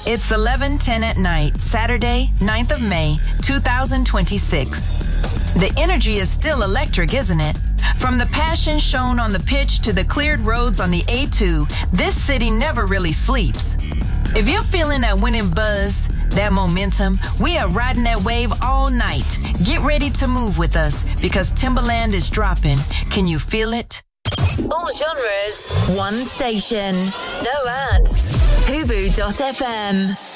It's 11:10 at night, Saturday, 9th of May, 2026. The energy is still electric, isn't it? From the passion shown on the pitch to the cleared roads on the A2, this city never really sleeps. If you're feeling that winning buzz, that momentum, we are riding that wave all night. Get ready to move with us because Timberland is dropping. Can you feel it? All genres, one station. No ads. Hubu.fm.